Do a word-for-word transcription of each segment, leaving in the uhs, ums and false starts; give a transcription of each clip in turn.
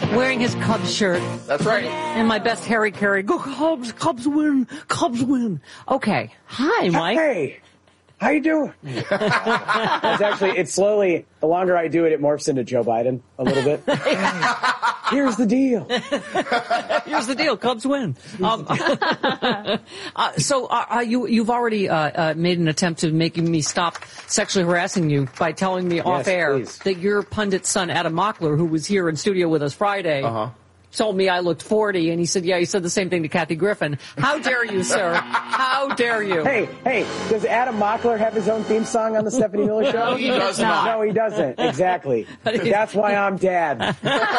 wearing his Cubs shirt. That's right. And my best Harry Carey. Go Cubs, Cubs win, Cubs win. Okay. Hi, Mike. Hey, how you doing? It's actually, it's slowly, the longer I do it, it morphs into Joe Biden a little bit. Here's the deal. Here's the deal. Cubs win. Um, uh, so uh, uh, you, you've already uh, uh, made an attempt to making me stop sexually harassing you by telling me off Yes, air please. that your pundit son, Adam Mockler, who was here in studio with us Friday, Uh-huh. told me I looked forty, and he said, yeah, he said the same thing to Kathy Griffin. How dare you, sir? How dare you? Hey, hey, does Adam Mockler have his own theme song on the Stephanie Miller Show? No, he does not. No, he doesn't. Exactly. That's why I'm dad.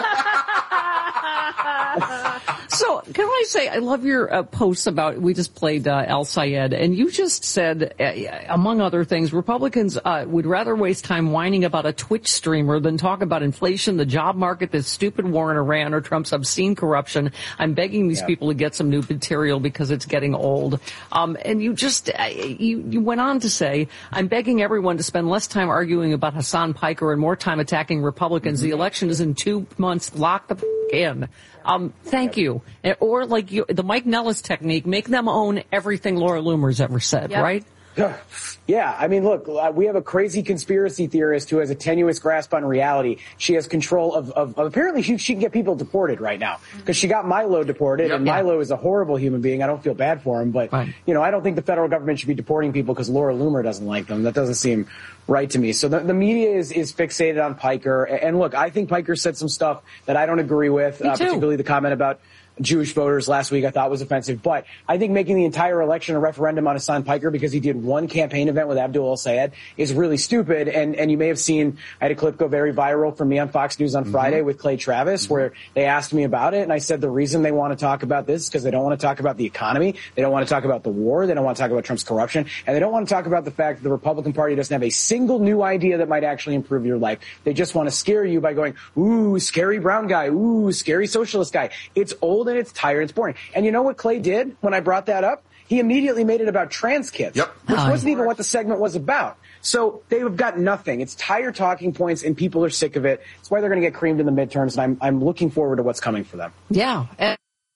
So, can I say, I love your uh, posts about, we just played uh, Al Sayed, and you just said, uh, among other things, Republicans uh, would rather waste time whining about a Twitch streamer than talk about inflation, the job market, this stupid war in Iran, or Trump's obscene corruption. I'm begging these yeah. people to get some new material because it's getting old. Um, and you just, uh, you, you went on to say, I'm begging everyone to spend less time arguing about Hassan Piker and more time attacking Republicans. Mm-hmm. The election is in two months. Lock the f- in. Um, thank you. Or like you, the Mike Nellis technique, make them own everything Laura Loomer's ever said, Yep. right? Yeah, I mean, look, uh, we have a crazy conspiracy theorist who has a tenuous grasp on reality. She has control of, of, of apparently she, she can get people deported right now because she got Milo deported, Yep. and Milo is a horrible human being. I don't feel bad for him, but, Right. you know, I don't think the federal government should be deporting people because Laura Loomer doesn't like them. That doesn't seem right to me. So the, the media is, is fixated on Piker. And look, I think Piker said some stuff that I don't agree with, uh, particularly the comment about Jewish voters last week I thought was offensive. But I think making the entire election a referendum on Hassan Piker because he did one campaign event with Abdul El-Sayed is really stupid. And, and you may have seen, I had a clip go very viral from me on Fox News on mm-hmm. Friday with Clay Travis mm-hmm. where they asked me about it. And I said the reason they want to talk about this is because they don't want to talk about the economy. They don't want to talk about the war. They don't want to talk about Trump's corruption. And they don't want to talk about the fact that the Republican Party doesn't have a single new idea that might actually improve your life. They just want to scare you by going, ooh, scary brown guy. Ooh, scary socialist guy. It's old and it's tired. It's boring. And you know what Clay did when I brought that up? He immediately made it about trans kids, yep. which Oh, wasn't even what the segment was about. So they've got nothing. It's tired talking points, and people are sick of it. That's why they're going to get creamed in the midterms, and I'm I'm looking forward to what's coming for them. Yeah. And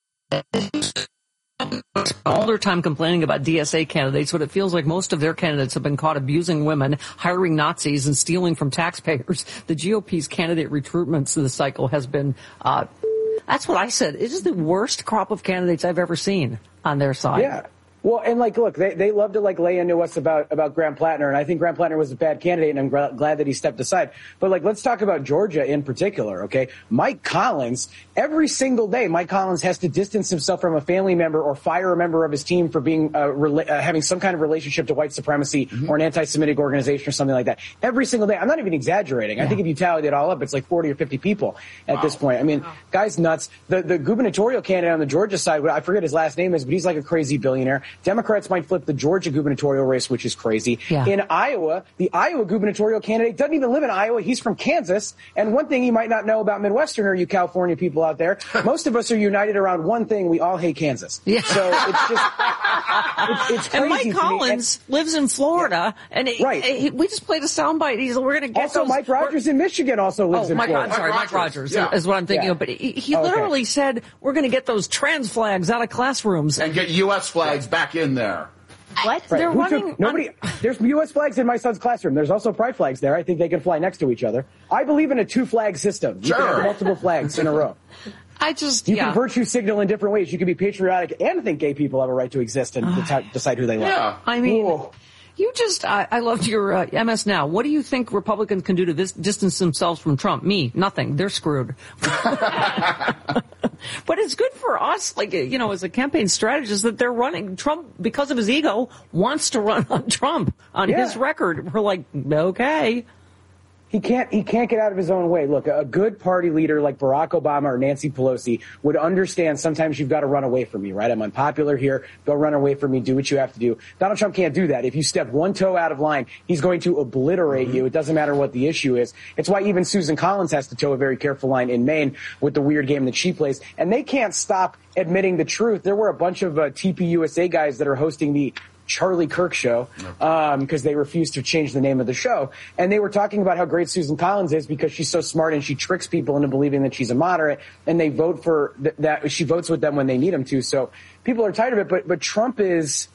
all their time complaining about D S A candidates, but it feels like most of their candidates have been caught abusing women, hiring Nazis, and stealing from taxpayers. The G O P's candidate recruitment cycle has been, uh, that's what I said. It is the worst crop of candidates I've ever seen on their side. Yeah. Well, and like, look, they they love to like lay into us about about Graham Plattner, and I think Graham Plattner was a bad candidate, and I'm gra- glad that he stepped aside. But like, let's talk about Georgia in particular, okay? Mike Collins, every single day, Mike Collins has to distance himself from a family member or fire a member of his team for being uh, rela- uh, having some kind of relationship to white supremacy mm-hmm. or an anti-Semitic organization or something like that. Every single day. I'm not even exaggerating. Yeah. I think if you tallied it all up, it's like forty or fifty people at wow. this point. I mean, wow. guy's nuts. The the gubernatorial candidate on the Georgia side, I forget his last name is, but he's like a crazy billionaire. Democrats might flip the Georgia gubernatorial race, which is crazy. Yeah. In Iowa, the Iowa gubernatorial candidate doesn't even live in Iowa. He's from Kansas. And one thing you might not know about Midwesterner, you California people out there, most of us are united around one thing. We all hate Kansas. Yeah. So it's just, it's, it's crazy. And Mike Collins and, lives in Florida. Yeah. And he, right. he, we just played a soundbite. He's, we're going to get Also, those, Mike Rogers in Michigan also lives oh, in Mike, Florida. I'm sorry, Mike Mike Rogers, Rogers yeah. is what I'm thinking yeah. of. But he, he okay. literally said, we're going to get those trans flags out of classrooms. And get U S flags back in there. What? They're Who running took, nobody. on, there's U S flags in my son's classroom. There's also pride flags there. I think they can fly next to each other. I believe in a two flag system. You sure. can have multiple flags in a row. I just, You yeah. can virtue signal in different ways. You can be patriotic and think gay people have a right to exist and uh, decide who they love. Yeah. I mean, Whoa. you just, I, I loved your uh, M S Now. What do you think Republicans can do to this, distance themselves from Trump? Me, nothing. They're screwed. But it's good for us, like, you know, as a campaign strategist, that they're running. Trump, because of his ego, wants to run on Trump on yeah. his record. We're like, okay. He can't, he can't get out of his own way. Look, a good party leader like Barack Obama or Nancy Pelosi would understand sometimes you've got to run away from me, right? I'm unpopular here. Go run away from me. Do what you have to do. Donald Trump can't do that. If you step one toe out of line, he's going to obliterate mm-hmm. you. It doesn't matter what the issue is. It's why even Susan Collins has to toe a very careful line in Maine with the weird game that she plays. And they can't stop admitting the truth. There were a bunch of uh, T P U S A guys that are hosting the Charlie Kirk show because um, they refused to change the name of the show. And they were talking about how great Susan Collins is because she's so smart and she tricks people into believing that she's a moderate, and they vote for th- that. She votes with them when they need them to. So people are tired of it. But but Trump is.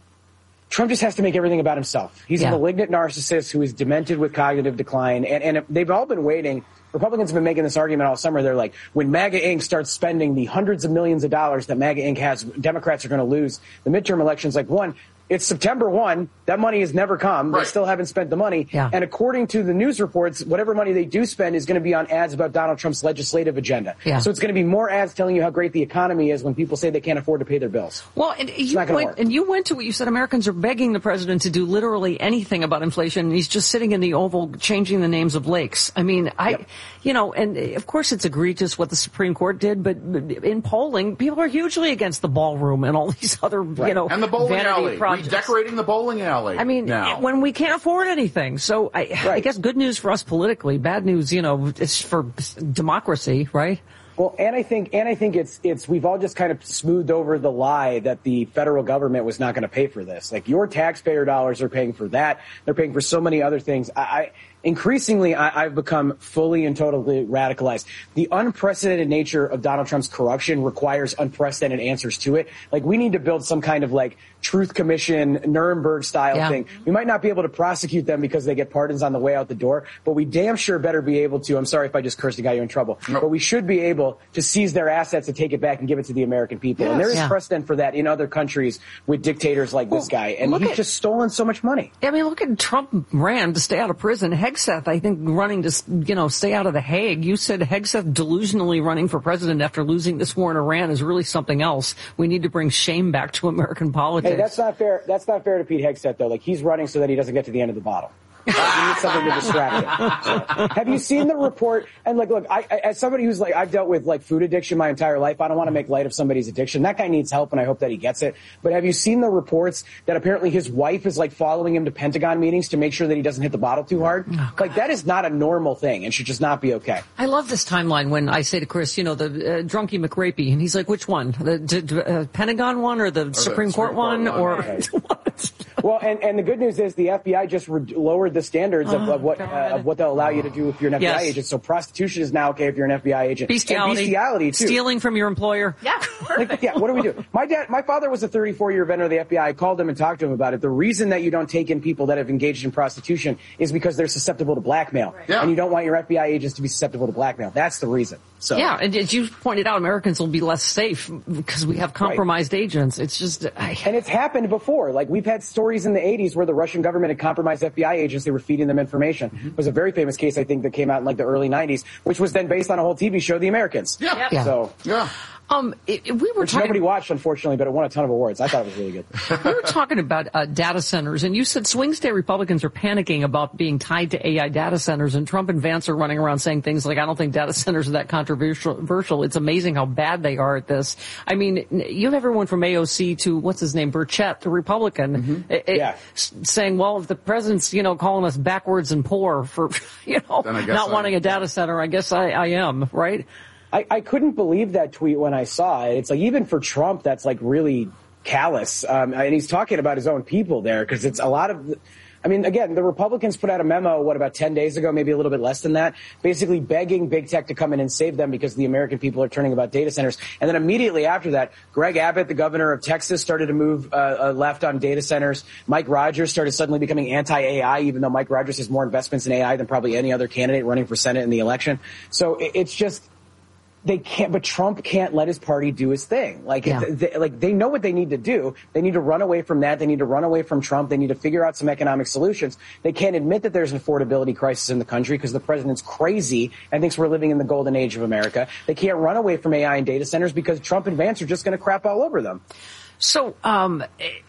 Trump just has to make everything about himself. He's yeah. a malignant narcissist who is demented with cognitive decline. And, and they've all been waiting. Republicans have been making this argument all summer. They're like, when MAGA Incorporated starts spending the hundreds of millions of dollars that MAGA Incorporated has, Democrats are going to lose the midterm elections. Like, one, it's September first. That money has never come. Right. They still haven't spent the money. Yeah. And according to the news reports, whatever money they do spend is going to be on ads about Donald Trump's legislative agenda. Yeah. So it's going to be more ads telling you how great the economy is when people say they can't afford to pay their bills. Well, and you, went, and you went to what you said. Americans are begging the president to do literally anything about inflation, and he's just sitting in the Oval changing the names of lakes. I mean, I, yep. you know, and of course it's egregious what the Supreme Court did, but in polling, people are hugely against the ballroom and all these other, right. you know, and the bowling alley, projects. Redecorating the bowling alley. I mean, now. when we can't afford anything. So I, right. I guess good news for us politically, bad news, you know, it's for democracy, right? Well, and I think, and I think it's, it's, we've all just kind of smoothed over the lie that the federal government was not going to pay for this. Like, your taxpayer dollars are paying for that. They're paying for so many other things. I, I increasingly, I, I've become fully and totally radicalized. The unprecedented nature of Donald Trump's corruption requires unprecedented answers to it. Like, we need to build some kind of like Truth Commission, Nuremberg style yeah. thing. We might not be able to prosecute them because they get pardons on the way out the door, but we damn sure better be able to. I'm sorry if I just cursed and got you in trouble, nope. but we should be able to seize their assets and take it back and give it to the American people. Yes. And there is yeah. precedent for that in other countries with dictators like well, this guy. And he's at, just stolen so much money. I mean, look at Trump ran to stay out of prison. Hegseth, I think, running to, you know, stay out of the Hague. You said Hegseth delusionally running for president after losing this war in Iran is really something else. We need to bring shame back to American politics. Hey, that's not fair. That's not fair to Pete Hegseth, though. Like, he's running so that he doesn't get to the end of the bottle. Like, he needs something to distract him. So, have you seen the report? And like, look, I, I, as somebody who's like, I've dealt with like food addiction my entire life. I don't want to make light of somebody's addiction. That guy needs help, and I hope that he gets it. But have you seen the reports that apparently his wife is like following him to Pentagon meetings to make sure that he doesn't hit the bottle too hard? Oh, like, that is not a normal thing and should just not be okay. I love this timeline when I say to Chris, you know, the uh, drunky McRapey, and he's like, which one? The d- d- uh, Pentagon one or the or Supreme the Court, Court one? one? Or right. Well, and, and the good news is the F B I just re- lowered the standards of, oh, of what uh, of what they'll allow you to do if you're an F B I yes. agent. So prostitution is now okay if you're an F B I agent. Bestiality, and bestiality too. Stealing from your employer. Yeah, like, yeah. What do we do? My dad, my father was a thirty-four year veteran of the F B I. I called him and talked to him about it. The reason that you don't take in people that have engaged in prostitution is because they're susceptible to blackmail, right. yeah. and you don't want your F B I agents to be susceptible to blackmail. That's the reason. So yeah, and as you pointed out, Americans will be less safe because we have compromised right. agents. It's just, I... and it's happened before. Like, we've had stories in the eighties where the Russian government had compromised F B I agents. They were feeding them information. Mm-hmm. It was a very famous case, I think, that came out in like the early nineties, which was then based on a whole T V show, The Americans. Yeah. yeah. So yeah. Um, it, it, we were Which talking, nobody watched, unfortunately, but it won a ton of awards. I thought it was really good. We were talking about uh, data centers, and you said swing state Republicans are panicking about being tied to A I data centers, and Trump and Vance are running around saying things like, I don't think data centers are that controversial. It's amazing how bad they are at this. I mean, you have everyone from A O C to, what's his name, Burchett, the Republican, mm-hmm. it, yeah. saying, well, if the president's, you know, calling us backwards and poor for, you know, not I, wanting a data center, I guess I, I am, right? I, I couldn't believe that tweet when I saw it. It's like, even for Trump, that's like really callous. Um, and he's talking about his own people there because it's a lot of, I mean, again, the Republicans put out a memo, what, about ten days ago, maybe a little bit less than that, basically begging big tech to come in and save them because the American people are turning about data centers. And then immediately after that, Greg Abbott, the governor of Texas, started to move uh, uh, left on data centers. Mike Rogers started suddenly becoming anti-A I, even though Mike Rogers has more investments in A I than probably any other candidate running for Senate in the election. So it, it's just... They can't, but Trump can't let his party do his thing. Like, yeah. they, like they know what they need to do. They need to run away from that. They need to run away from Trump. They need to figure out some economic solutions. They can't admit that there's an affordability crisis in the country because the president's crazy and thinks we're living in the golden age of America. They can't run away from A I and data centers because Trump and Vance are just going to crap all over them. So, um,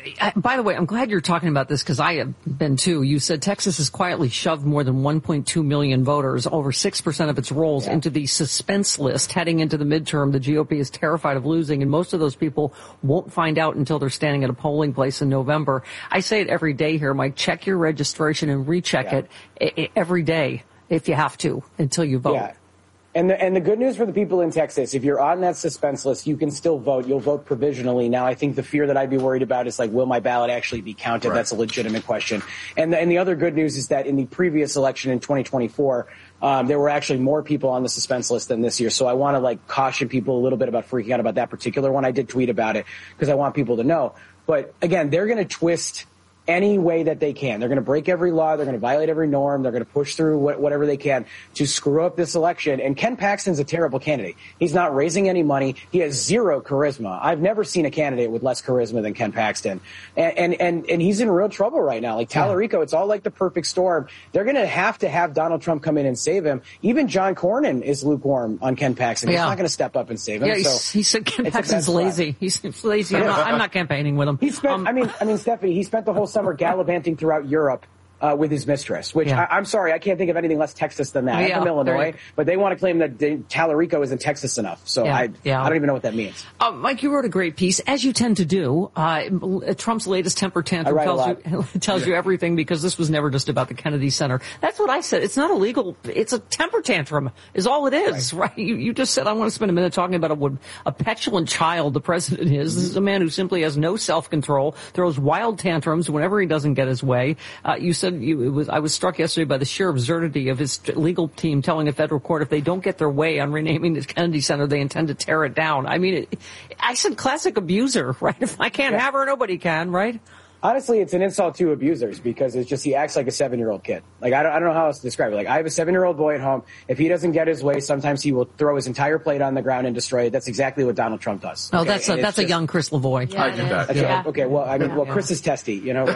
by the way, I'm glad you're talking about this because I have been too. You said Texas has quietly shoved more than one point two million voters, over six percent of its rolls, yeah. into the suspense list heading into the midterm. The G O P is terrified of losing, and most of those people won't find out until they're standing at a polling place in November. I say it every day here, Mike. Check your registration and recheck yeah. it, it every day if you have to until you vote. Yeah. And the, and the good news for the people in Texas, if you're on that suspense list, you can still vote. You'll vote provisionally. Now, I think the fear that I'd be worried about is like, will my ballot actually be counted? Right. That's a legitimate question. And the, and the other good news is that in the previous election in twenty twenty-four, um, there were actually more people on the suspense list than this year. So I want to like caution people a little bit about freaking out about that particular one. I did tweet about it because I want people to know. But again, they're going to twist any way that they can. They're going to break every law. They're going to violate every norm. They're going to push through what, whatever they can to screw up this election. And Ken Paxton's a terrible candidate. He's not raising any money. He has zero charisma. I've never seen a candidate with less charisma than Ken Paxton. And, and, and, and he's in real trouble right now. Like Tallarico, yeah. It's all like the perfect storm. They're going to have to have Donald Trump come in and save him. Even John Cornyn is lukewarm on Ken Paxton. He's yeah. not going to step up and save him. Yeah, so he said Ken Paxton's lazy. He's lazy. I'm not, I'm not campaigning with him. He spent, um, I mean, I mean, Stephanie, he spent the whole summer gallivanting throughout Europe uh, with his mistress, which yeah. I, I'm sorry, I can't think of anything less Texas than that. Yeah, I'm from Illinois, but they want to claim that Tallarico isn't Texas enough. So yeah, I, yeah. I don't even know what that means. Uh, Mike, you wrote a great piece, as you tend to do. Uh, Trump's latest temper tantrum tells you tells yeah. you everything because this was never just about the Kennedy Center. That's what I said. It's not illegal. It's a temper tantrum is all it is, right? right? You, you just said, I want to spend a minute talking about a, a petulant child the president is. This is a man who simply has no self-control, throws wild tantrums whenever he doesn't get his way. Uh, you said you, it was, I was struck yesterday by the sheer absurdity of his legal team telling a federal court if they don't get their way on renaming the Kennedy Center, they intend to tear it down. I mean, it, I said classic abuser, right? If I can't yeah. have her, nobody can, right? Honestly, it's an insult to abusers because it's just he acts like a seven-year-old kid. Like, I don't, I don't know how else to describe it. Like, I have a seven-year-old boy at home. If he doesn't get his way, sometimes he will throw his entire plate on the ground and destroy it. That's exactly what Donald Trump does. Oh, okay? that's a, that's just a young Chris Lavoie. Yeah, I get that. Yeah. Okay, well, I mean, well, Chris is testy, you know.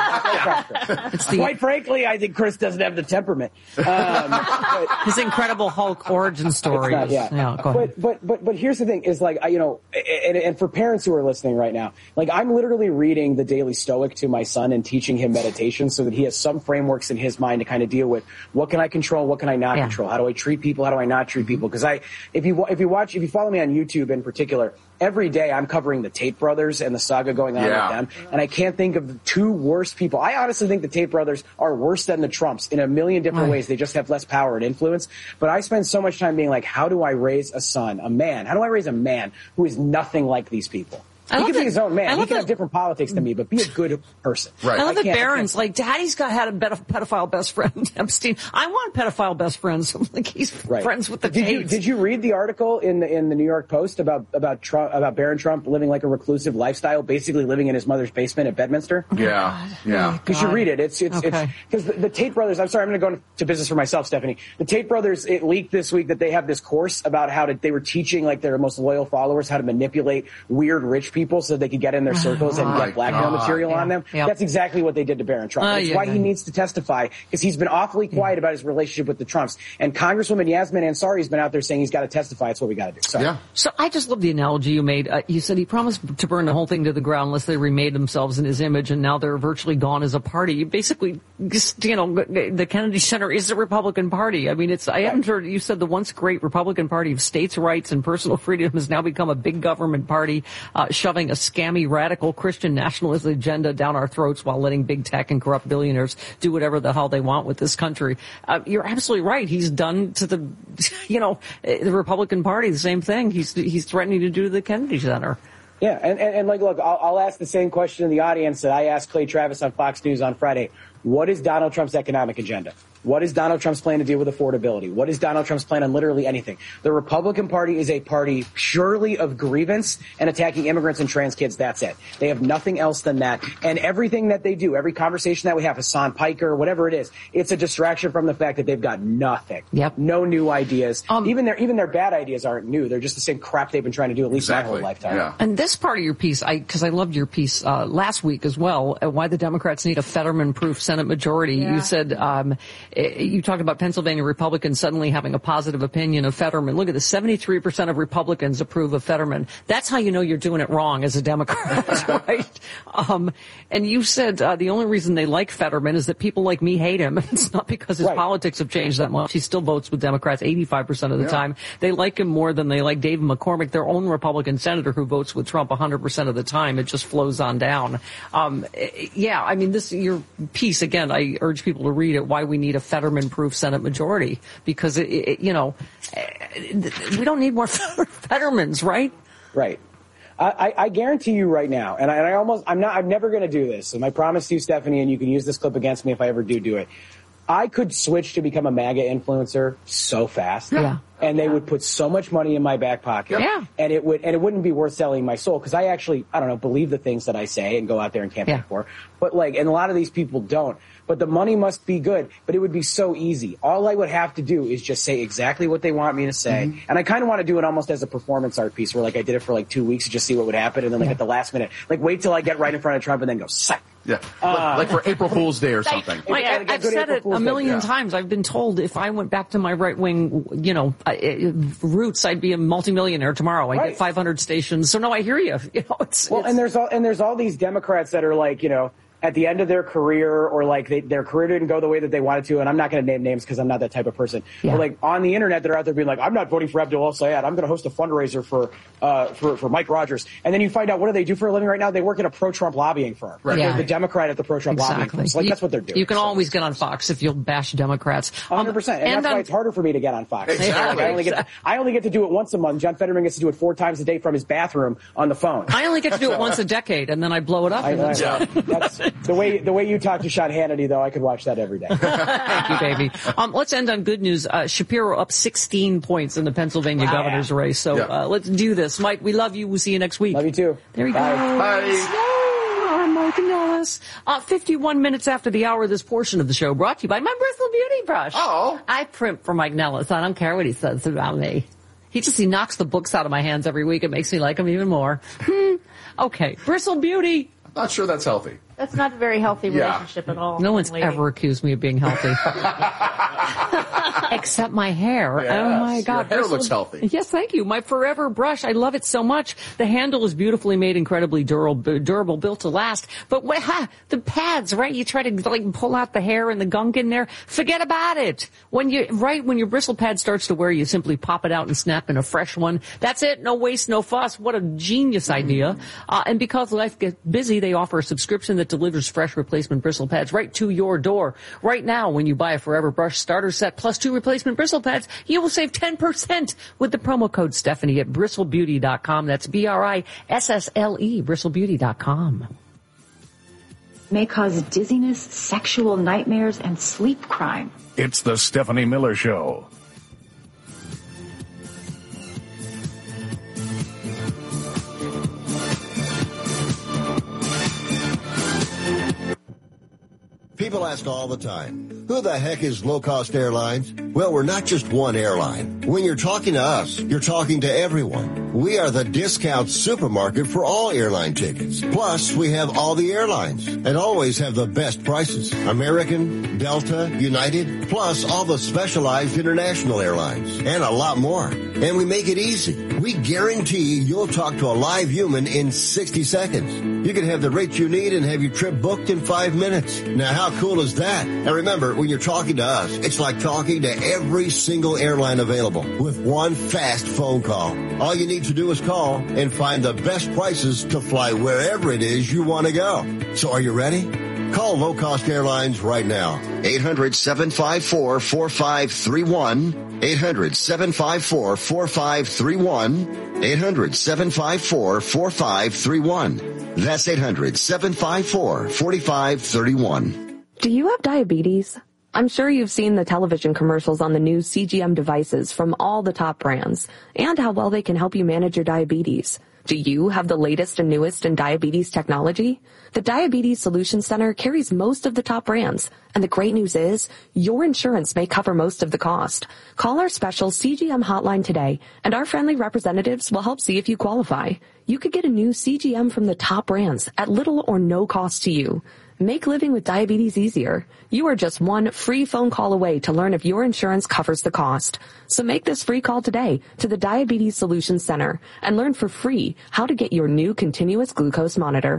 It's the, Quite frankly, I think Chris doesn't have the temperament. Um, but, his Incredible Hulk origin story. Not, yeah, yeah go ahead. But, but, but, but here's the thing is like, you know, and, and for parents who are listening right now, like I'm literally reading the Daily Stoic to my son and teaching him meditation so that he has some frameworks in his mind to kind of deal with what can I control, what can I not yeah. control, how do I treat people, how do I not treat people? Because I, if you if you watch, if you follow me on YouTube in particular, every day I'm covering the Tate brothers and the saga going on yeah. with them, and I can't think of the two worst people. I honestly think the Tate brothers are worse than the Trumps in a million different right. ways. They just have less power and influence. But I spend so much time being like, how do I raise a son, a man? How do I raise a man who is nothing like these people? He can be his own man. He can have different politics than me, but be a good person. Right. I love that Barron's like, Daddy's got had a pedophile best friend, Epstein. I want pedophile best friends. Like he's right. friends with the did you, did you read the article in the in the New York Post about about Trump, about Barron Trump living like a reclusive lifestyle, basically living in his mother's basement at Bedminster? Yeah, oh yeah. Because you read it. It's it's okay. it's because the, the Tate brothers. I'm sorry, I'm going to go into business for myself, Stephanie. The Tate brothers. It leaked this week that they have this course about how to. They were teaching like their most loyal followers how to manipulate weird rich people so they could get in their circles and oh get blackmail God. material yeah. on them. Yep. That's exactly what they did to Barron Trump. Uh, That's yeah, why yeah. he needs to testify, because he's been awfully quiet yeah. about his relationship with the Trumps. And Congresswoman Yasmin Ansari has been out there saying he's got to testify. It's what we got to do. Sorry. Yeah. So I just love the analogy you made. Uh, you said he promised to burn the whole thing to the ground unless they remade themselves in his image, and now they're virtually gone as a party. You basically, just, you know, the Kennedy Center is a Republican Party. I mean, it's, I haven't heard, you said the once great Republican Party of states' rights and personal freedom has now become a big government party, uh, shoving a scammy radical Christian nationalist agenda down our throats while letting big tech and corrupt billionaires do whatever the hell they want with this country. Uh, you're absolutely right. He's done to the, you know, the Republican Party the same thing. He's he's threatening to do to the Kennedy Center. Yeah, and, and, and like, look, I'll, I'll ask the same question in the audience that I asked Clay Travis on Fox News on Friday. What is Donald Trump's economic agenda? What is Donald Trump's plan to deal with affordability? What is Donald Trump's plan on literally anything? The Republican Party is a party purely of grievance and attacking immigrants and trans kids. That's it. They have nothing else than that. And everything that they do, every conversation that we have, Hassan Piker, whatever it is, it's a distraction from the fact that they've got nothing. Yep. No new ideas. Um, even their even their bad ideas aren't new. They're just the same crap they've been trying to do at least exactly. my whole lifetime. Yeah. And this part of your piece, I because I loved your piece uh, last week as well, uh, why the Democrats need a Fetterman-proof Senate majority. Yeah. You said um, you talked about Pennsylvania Republicans suddenly having a positive opinion of Fetterman. Look at this, seventy-three percent of Republicans approve of Fetterman. That's how you know you're doing it wrong as a Democrat, right? Um, and you said uh, the only reason they like Fetterman is that people like me hate him. It's not because his right. politics have changed that much. He still votes with Democrats eighty-five percent of the yeah. time. They like him more than they like David McCormick, their own Republican senator who votes with Trump one hundred percent of the time. It just flows on down. Um, yeah, I mean, this your piece, again, I urge people to read it, why we need need a Fetterman-proof Senate majority because, it, it, you know, we don't need more Fettermans, right? Right. I, I guarantee you right now, and I, and I almost, I'm not, I'm never going to do this. And I promise you, Stephanie, and you can use this clip against me if I ever do do it. I could switch to become a MAGA influencer so fast. Yeah. And they would put so much money in my back pocket. Yeah. And it would, and it wouldn't be worth selling my soul because I actually, I don't know, believe the things that I say and go out there and campaign yeah. for. But like, and a lot of these people don't. But the money must be good. But it would be so easy. All I would have to do is just say exactly what they want me to say. Mm-hmm. And I kind of want to do it almost as a performance art piece where like I did it for like two weeks to just see what would happen. And then like yeah. at the last minute, like wait till I get right in front of Trump and then go, psych. Yeah, uh, like for April Fool's Day or something. Like, yeah, I've said it a million yeah. times. I've been told if I went back to my right-wing, you know, uh, roots, I'd be a multimillionaire tomorrow. I'd right. get five hundred stations. So no, I hear you. You know, it's well, it's, and there's all and there's all these Democrats that are like, you know, at the end of their career or like they, their career didn't go the way that they wanted to, and I'm not going to name names because I'm not that type of person. Yeah. But like on the internet, they're out there being like, I'm not voting for Abdul El-Sayed. I'm going to host a fundraiser for uh for for Mike Rogers. And then you find out what do they do for a living right now? They work at a pro-Trump lobbying firm. Right. Yeah. They're the Democrat at the pro-Trump exactly. lobbying firm. So like you, that's what they're doing. You can so. always get on Fox if you'll bash Democrats. one hundred percent. And, and that's um, why it's harder for me to get on Fox. Exactly. Like I only get to, I only get to do it once a month. John Fetterman gets to do it four times a day from his bathroom on the phone. I only get to do it once a decade, and then I blow it up. I, and I, yeah. That's the way the way you talk to Sean Hannity, though. I could watch that every day. Thank you, baby. Um, let's end on good news. Uh, Shapiro up sixteen points in the Pennsylvania wow. governor's race. So yeah. uh, let's do this. Mike, we love you. We'll see you next week. Love you too. There you Bye. go. Bye. Yeah, Mike and Ellis. Uh, fifty-one minutes after the hour, this portion of the show brought to you by my Bristle Beauty Brush. Oh. I print for Mike Nellis. I don't care what he says about me. He just, he knocks the books out of my hands every week. It makes me like him even more. Hmm. Okay. Bristle Beauty. Not sure that's healthy. That's not a very healthy Yeah. relationship at all. No one's lady. ever accused me of being healthy. Except my hair. Yes, oh my God. your hair Bristle, looks healthy. Yes, thank you. My Forever brush. I love it so much. The handle is beautifully made, incredibly durable, durable, built to last. But what, ha, the pads, right? You try to like pull out the hair and the gunk in there. Forget about it. When you, right, when your bristle pad starts to wear, you simply pop it out and snap in a fresh one. That's it. No waste, no fuss. What a genius idea. Uh, and because life gets busy, they offer a subscription that delivers fresh replacement bristle pads right to your door. Right now, when you buy a Forever brush starter set plus two replacement bristle pads, you will save ten percent with the promo code Stephanie at bristle beauty dot com. That's B R I S S L E, bristle beauty dot com. May cause dizziness, sexual nightmares, and sleep crime. It's the Stephanie Miller Show. People ask all the time, who the heck is Low Cost Airlines? Well, we're not just one airline. When you're talking to us, you're talking to everyone. We are the discount supermarket for all airline tickets. Plus, we have all the airlines and always have the best prices. American, Delta, United, plus all the specialized international airlines and a lot more. And we make it easy. We guarantee you'll talk to a live human in sixty seconds. You can have the rates you need and have your trip booked in five minutes. Now, how cool is that? And remember, when you're talking to us, it's like talking to every single airline available with one fast phone call. All you need to do is call and find the best prices to fly wherever it is you want to go. So are you ready? Call Low Cost Airlines right now. eight hundred, seven five four, four five three one. eight hundred, seven five four, four five three one. eight hundred, seven five four, four five three one. That's eight hundred, seven five four, four five three one. Do you have diabetes? I'm sure you've seen the television commercials on the new C G M devices from all the top brands and how well they can help you manage your diabetes. Do you have the latest and newest in diabetes technology? The Diabetes Solutions Center carries most of the top brands, and the great news is your insurance may cover most of the cost. Call our special C G M hotline today, and our friendly representatives will help see if you qualify. You could get a new C G M from the top brands at little or no cost to you. Make living with diabetes easier. You are just one free phone call away to learn if your insurance covers the cost. So make this free call today to the Diabetes Solutions Center and learn for free how to get your new continuous glucose monitor.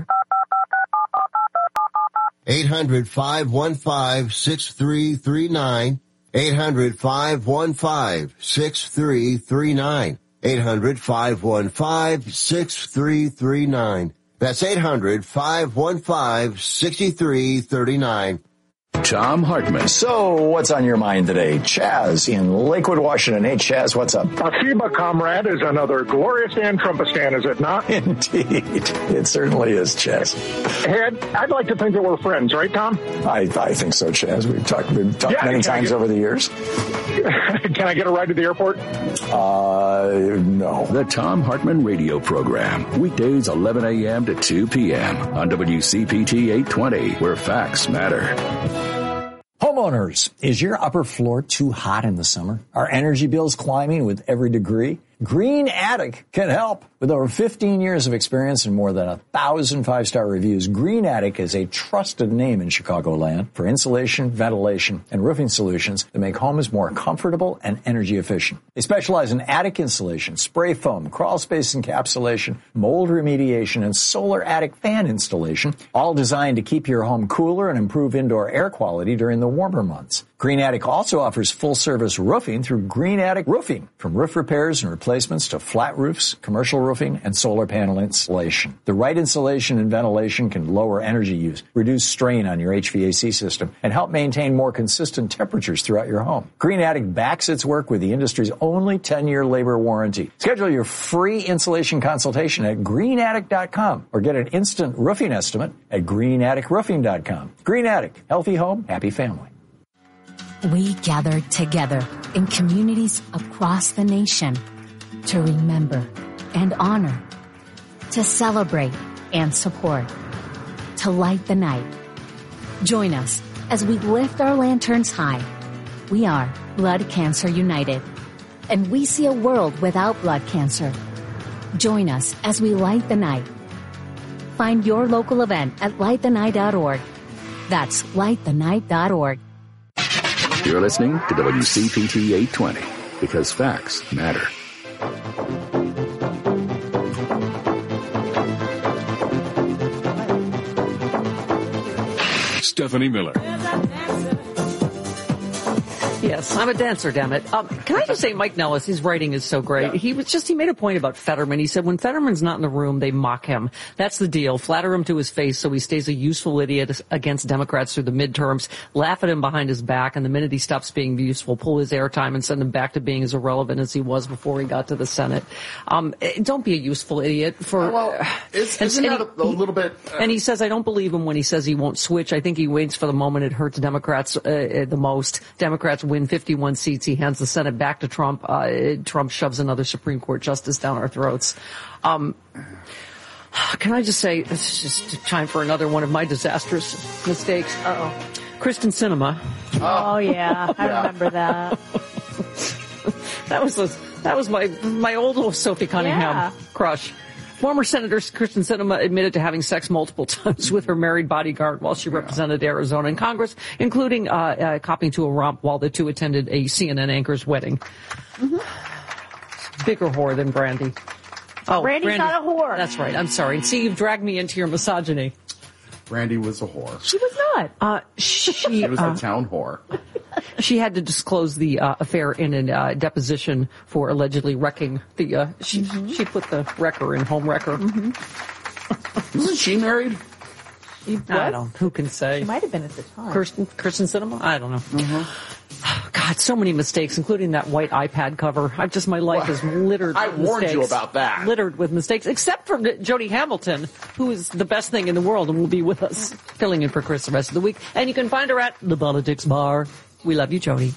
eight hundred, five one five, six three three nine. eight hundred, five one five, six three three nine. eight hundred, five one five, six three three nine. That's eight hundred, five one five, six three three nine. Thom Hartmann. So, what's on your mind today? Chaz in Lakewood, Washington. Hey, Chaz, what's up? A FEMA comrade is another glorious Dan Trumpistan, is it not? Indeed. It certainly is, Chaz. Hey, I'd, I'd like to think that we're friends, right, Tom? I, I think so, Chaz. We've talked, we've talked yeah, many times get, over the years. Can I get a ride to the airport? Uh, no. The Thom Hartmann radio program. Weekdays eleven a.m. to two p.m. on W C P T eight twenty, where facts matter. Homeowners, is your upper floor too hot in the summer? Are energy bills climbing with every degree? Green Attic can help. With over fifteen years of experience and more than a thousand five-star reviews, Green Attic is a trusted name in Chicagoland for insulation, ventilation, and roofing solutions that make homes more comfortable and energy efficient. They specialize in attic insulation, spray foam, crawl space encapsulation, mold remediation, and solar attic fan installation, all designed to keep your home cooler and improve indoor air quality during the warmer months. Green Attic also offers full-service roofing through Green Attic Roofing, from roof repairs and replacements to flat roofs, commercial roofing, and solar panel installation. The right insulation and ventilation can lower energy use, reduce strain on your H V A C system, and help maintain more consistent temperatures throughout your home. Green Attic backs its work with the industry's only ten-year labor warranty. Schedule your free insulation consultation at green attic dot com or get an instant roofing estimate at green attic roofing dot com. Green Attic, healthy home, happy family. We gathered together in communities across the nation to remember and honor, to celebrate and support, to light the night. Join us as we lift our lanterns high. We are Blood Cancer United, and we see a world without blood cancer. Join us as we light the night. Find your local event at light the night dot org. That's light the night dot org. You're listening to W C P T eight twenty, because facts matter. Stephanie Miller. Yes, I'm a dancer, damn it. Um, can I just say, Mike Nellis, his writing is so great. Yeah. He was just, he made a point about Fetterman. He said when Fetterman's not in the room, they mock him. That's the deal. Flatter him to his face so he stays a useful idiot against Democrats through the midterms. Laugh at him behind his back, and the minute he stops being useful, pull his airtime and send him back to being as irrelevant as he was before he got to the Senate. Um, don't be a useful idiot for... Well, it's, isn't and, that a, a little bit... Uh, and he says, I don't believe him when he says he won't switch. I think he waits for the moment it hurts Democrats uh, the most. Democrats win fifty-one seats. He hands the Senate back to Trump. Uh, Trump shoves another Supreme Court justice down our throats. Um, can I just say, it's just time for another one of my disastrous mistakes. Uh-oh. Kristen Sinema. Oh, oh yeah, I yeah. remember that. that was the, that was my my old Sophie Cunningham yeah. crush. Former Senator Kristen Sinema admitted to having sex multiple times with her married bodyguard while she represented yeah. Arizona in Congress, including uh, uh copying to a romp while the two attended a C N N anchor's wedding. Mm-hmm. Bigger whore than Brandy. Oh, Brandy's Brandy, not a whore. That's right. I'm sorry. See, you've dragged me into your misogyny. Brandy was a whore. She was not. Uh, she, she was uh, a town whore. She had to disclose the uh, affair in a uh, deposition for allegedly wrecking the. Uh, she mm-hmm. she put the wrecker in home wrecker. Mm-hmm. Wasn't she married? She I don't. Who can say? She might have been at the time. Kirsten Kristen Sinema. I don't know. Mm-hmm. God, so many mistakes, including that white iPad cover. I just my life is littered. I with warned mistakes, you about that. Littered with mistakes, except for Jody Hamilton, who is the best thing in the world and will be with us, filling in for Chris the rest of the week. And you can find her at the Politics Bar. We love you, Jody.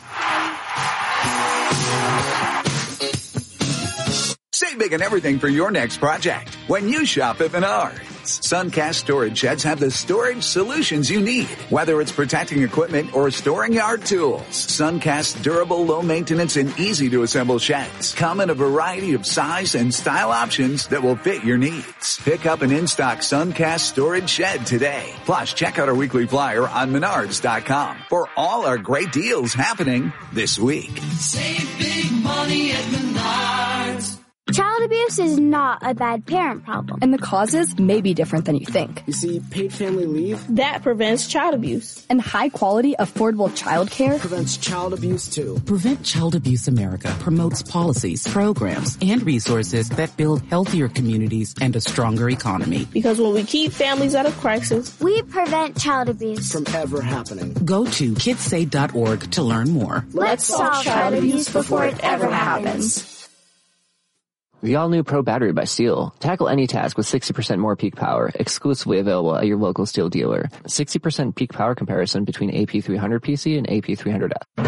Save big on everything for your next project when you shop at Menards. Suncast storage sheds have the storage solutions you need, whether it's protecting equipment or storing yard tools. Suncast's durable, low maintenance, and easy to assemble sheds come in a variety of size and style options that will fit your needs. Pick up an in-stock Suncast storage shed today. Plus, check out our weekly flyer on menards dot com for all our great deals happening this week. Save big money at Menards. Child abuse is not a bad parent problem. And the causes may be different than you think. You see, paid family leave, that prevents child abuse. And high-quality, affordable child care prevents child abuse, too. Prevent Child Abuse America promotes policies, programs, and resources that build healthier communities and a stronger economy. Because when we keep families out of crisis, we prevent child abuse from ever happening. Go to kids say dot org to learn more. Let's solve child abuse before it ever happens. The all-new Pro Battery by STIHL. Tackle any task with sixty percent more peak power, exclusively available at your local STIHL dealer. sixty percent peak power comparison between A P three hundred P C and A P three hundred F.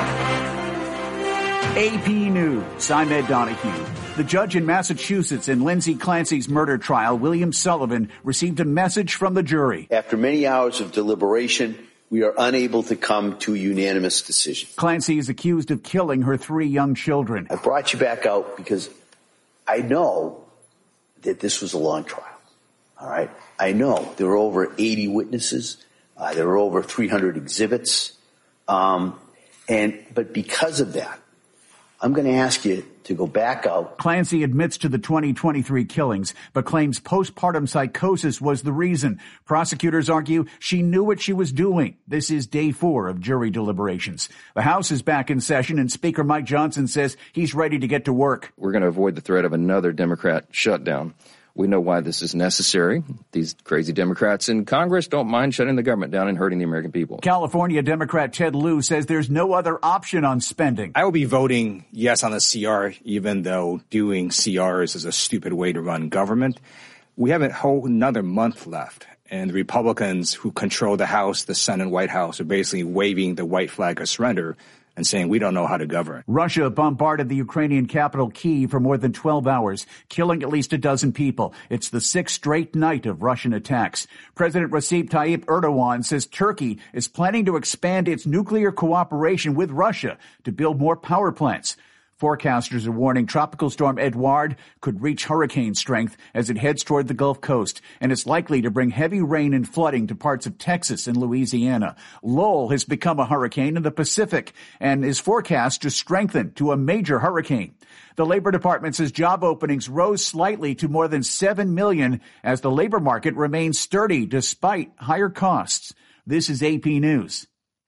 A P News, I'm Ed Donahue. The judge in Massachusetts in Lindsay Clancy's murder trial, William Sullivan, received a message from the jury. After many hours of deliberation, we are unable to come to a unanimous decision. Clancy is accused of killing her three young children. I brought you back out because I know that this was a long trial, all right? I know there were over eighty witnesses. Uh, there were over three hundred exhibits. Um, and but because of that, I'm going to ask you to go back out. Clancy admits to the twenty twenty-three killings, but claims postpartum psychosis was the reason. Prosecutors argue she knew what she was doing. This is day four of jury deliberations. The House is back in session, and Speaker Mike Johnson says he's ready to get to work. We're going to avoid the threat of another Democrat shutdown. We know why this is necessary. These crazy Democrats in Congress don't mind shutting the government down and hurting the American people. California Democrat Ted Lieu says there's no other option on spending. I will be voting yes on the C R, even though doing C Rs is a stupid way to run government. We have a whole another month left, and the Republicans who control the House, the Senate, and White House are basically waving the white flag of surrender and saying we don't know how to govern. Russia bombarded the Ukrainian capital Kyiv for more than twelve hours, killing at least a dozen people. It's the sixth straight night of Russian attacks. President Recep Tayyip Erdogan says Turkey is planning to expand its nuclear cooperation with Russia to build more power plants. Forecasters are warning Tropical Storm Edouard could reach hurricane strength as it heads toward the Gulf Coast, and is likely to bring heavy rain and flooding to parts of Texas and Louisiana. Lowell has become a hurricane in the Pacific and is forecast to strengthen to a major hurricane. The Labor Department says job openings rose slightly to more than seven million as the labor market remains sturdy despite higher costs. This is A P News.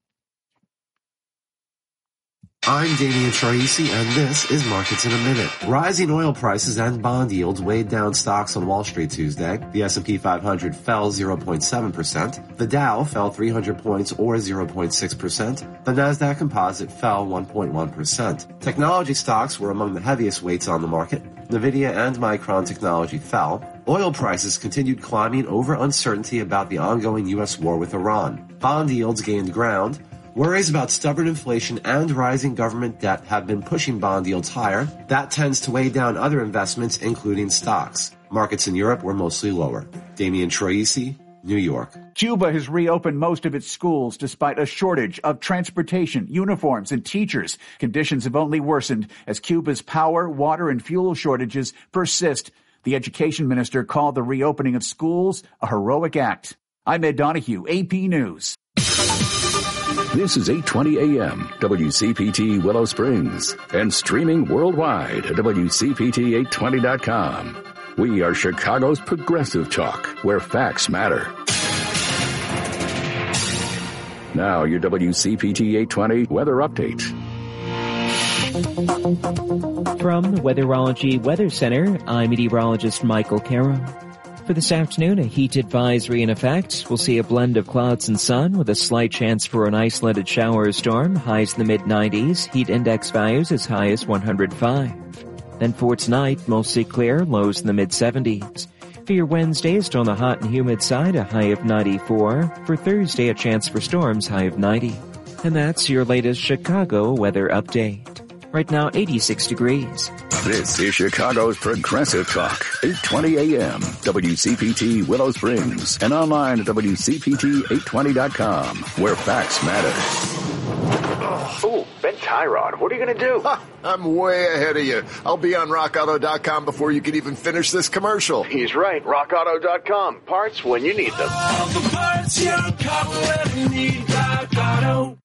I'm Damian Traisi, and this is Markets in a Minute. Rising oil prices and bond yields weighed down stocks on Wall Street Tuesday. The S and P five hundred fell zero point seven percent. The Dow fell three hundred points or zero point six percent. The Nasdaq Composite fell one point one percent. Technology stocks were among the heaviest weights on the market. Nvidia and Micron Technology fell. Oil prices continued climbing over uncertainty about the ongoing U S war with Iran. Bond yields gained ground. Worries about stubborn inflation and rising government debt have been pushing bond yields higher. That tends to weigh down other investments, including stocks. Markets in Europe were mostly lower. Damian Traisi, New York. Cuba has reopened most of its schools despite a shortage of transportation, uniforms, and teachers. Conditions have only worsened as Cuba's power, water, and fuel shortages persist. The education minister called the reopening of schools a heroic act. I'm Ed Donahue, A P News. This is eight twenty A M, W C P T Willow Springs, and streaming worldwide at W C P T eight twenty dot com. We are Chicago's progressive talk, where facts matter. Now, your W C P T eight twenty weather update. From the Weatherology Weather Center, I'm meteorologist Michael Carroll. For this afternoon, a heat advisory in effect. We'll see a blend of clouds and sun with a slight chance for an isolated shower or storm, highs in the mid nineties, heat index values as high as one hundred five. Then for tonight, mostly clear, lows in the mid seventies. For your Wednesday, still on the hot and humid side, a high of ninety-four. For Thursday, a chance for storms, high of ninety. And that's your latest Chicago weather update. Right now, eighty-six degrees. This is Chicago's Progressive Talk, eight twenty A M, W C P T Willow Springs, and online at W C P T eight twenty dot com, where facts matter. Oh, Ben Tyrod, what are you going to do? Ha, I'm way ahead of you. I'll be on rock auto dot com before you can even finish this commercial. He's right, rock auto dot com. Parts when you need them. All the parts your car will ever need, Rock Auto.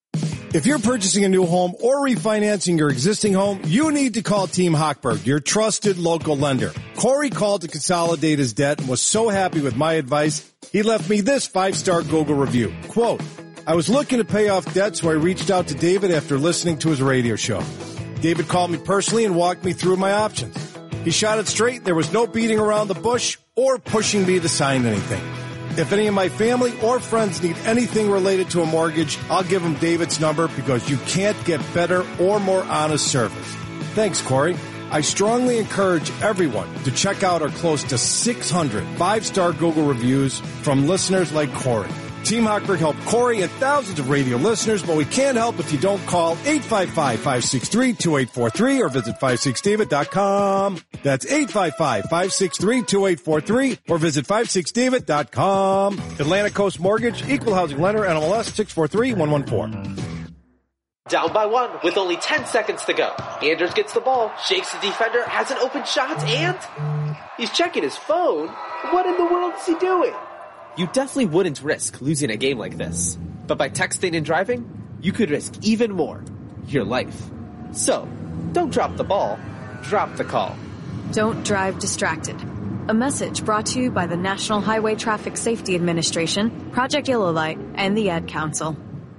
If you're purchasing a new home or refinancing your existing home, you need to call Team Hochberg, your trusted local lender. Corey called to consolidate his debt and was so happy with my advice, he left me this five-star Google review. Quote, I was looking to pay off debt, so I reached out to David after listening to his radio show. David called me personally and walked me through my options. He shot it straight. There was no beating around the bush or pushing me to sign anything. If any of my family or friends need anything related to a mortgage, I'll give them David's number because you can't get better or more honest service. Thanks, Corey. I strongly encourage everyone to check out our close to six hundred five-star Google reviews from listeners like Corey. Team Hochberg helped Corey and thousands of radio listeners, but we can't help if you don't call eight five five, five six three, two eight four three or visit five six david dot com. That's eight five five, five six three, two eight four three or visit five six david dot com. Atlantic Coast Mortgage, Equal Housing Lender, N M L S six four three one one four. Down by one with only ten seconds to go. Anders gets the ball, shakes the defender, has an open shot, and he's checking his phone. What in the world is he doing? You definitely wouldn't risk losing a game like this. But by texting and driving, you could risk even more. Your life. So, don't drop the ball. Drop the call. Don't drive distracted. A message brought to you by the National Highway Traffic Safety Administration, Project Yellow Light, and the Ad Council.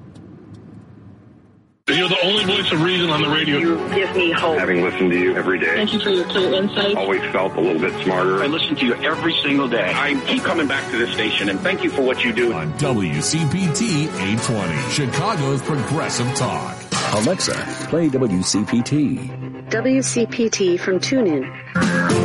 You're the only voice of reason on the radio. You give me hope. Having listened to you every day. Thank you for your clear insight. Always felt a little bit smarter. I listen to you every single day. I keep coming back to this station, and thank you for what you do. On W C P T eight twenty, Chicago's Progressive Talk. Alexa, play W C P T. W C P T from TuneIn.